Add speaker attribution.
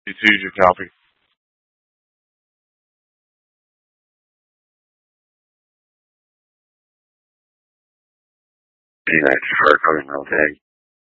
Speaker 1: You choose your topic. Anyway, it's hard talking all day.